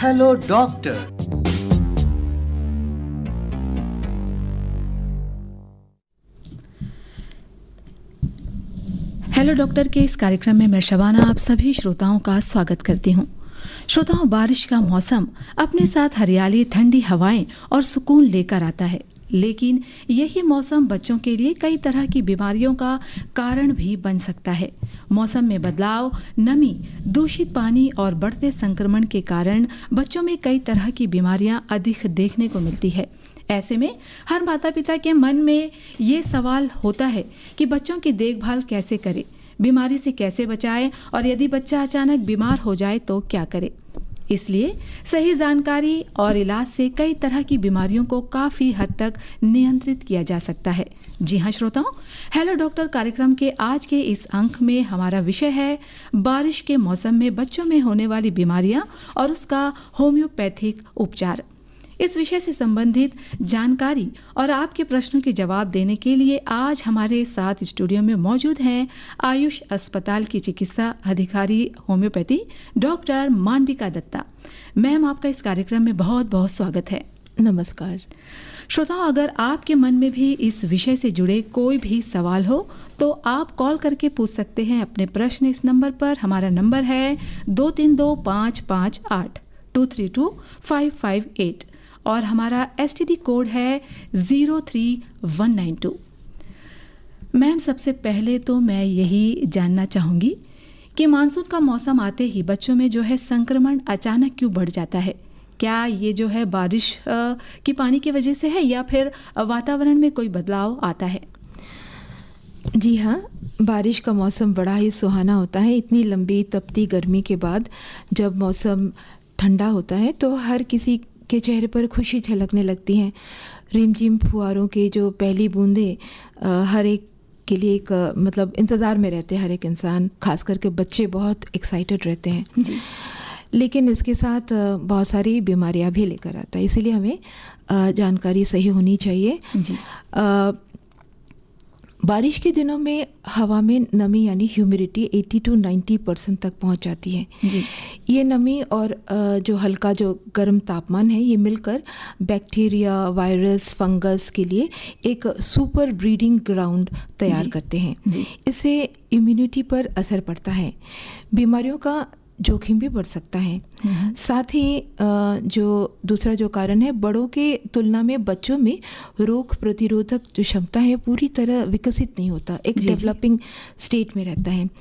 Hello doctor. Hello doctor के इस कार्यक्रम में मैं शबाना आप सभी श्रोताओं का स्वागत करती हूँ। श्रोताओं, बारिश का मौसम अपने साथ हरियाली, ठंडी हवाएं और सुकून लेकर आता है, लेकिन यही मौसम बच्चों के लिए कई तरह की बीमारियों का कारण भी बन सकता है। मौसम में बदलाव, नमी, दूषित पानी और बढ़ते संक्रमण के कारण बच्चों में कई तरह की बीमारियां अधिक देखने को मिलती है। ऐसे में हर माता पिता के मन में ये सवाल होता है कि बच्चों की देखभाल कैसे करें, बीमारी से कैसे बचाएं और यदि बच्चा अचानक बीमार हो जाए तो क्या करें। इसलिए सही जानकारी और इलाज से कई तरह की बीमारियों को काफ़ी हद तक नियंत्रित किया जा सकता है। जी हाँ श्रोताओं, हेलो डॉक्टर कार्यक्रम के आज के इस अंक में हमारा विषय है बारिश के मौसम में बच्चों में होने वाली बीमारियां और उसका होम्योपैथिक उपचार। इस विषय से संबंधित जानकारी और आपके प्रश्नों के जवाब देने के लिए आज हमारे साथ स्टूडियो में मौजूद हैं आयुष अस्पताल की चिकित्सा अधिकारी होम्योपैथी डॉक्टर मानविका दत्ता। मैम, आपका इस कार्यक्रम में बहुत बहुत स्वागत है। नमस्कार श्रोताओं, अगर आपके मन में भी इस विषय से जुड़े कोई भी सवाल हो तो आप कॉल करके पूछ सकते हैं अपने प्रश्न इस नंबर पर। हमारा नंबर है 232558 232558 और हमारा STD कोड है 03192। मैम, सबसे पहले तो मैं यही जानना चाहूँगी कि मानसून का मौसम आते ही बच्चों में जो है संक्रमण अचानक क्यों बढ़ जाता है? क्या ये जो है बारिश की पानी की वजह से है या फिर वातावरण में कोई बदलाव आता है? जी हाँ, बारिश का मौसम बड़ा ही सुहाना होता है। इतनी लंबी तपती गर्मी के बाद जब मौसम ठंडा होता है तो हर किसी के चेहरे पर खुशी झलकने लगती हैं। रिमझिम फुहारों के जो पहली बूंदें हर एक के लिए एक मतलब इंतज़ार में रहते हैं। हर एक इंसान, खास करके बच्चे, बहुत एक्साइटेड रहते हैं जी। लेकिन इसके साथ बहुत सारी बीमारियां भी लेकर आता है, इसीलिए हमें जानकारी सही होनी चाहिए। जी। बारिश के दिनों में हवा में नमी यानी ह्यूमिडिटी 80 to 90% तक पहुंच जाती है। जी। ये नमी और जो हल्का जो गर्म तापमान है, ये मिलकर बैक्टीरिया, वायरस, फंगस के लिए एक सुपर ब्रीडिंग ग्राउंड तैयार करते हैं। जी। इससे इम्यूनिटी पर असर पड़ता है, बीमारियों का जोखिम भी बढ़ सकता है। साथ ही जो दूसरा जो कारण है, बड़ों के तुलना में बच्चों में रोग प्रतिरोधक जो क्षमता है पूरी तरह विकसित नहीं होता, एक डेवलपिंग स्टेट में रहता है।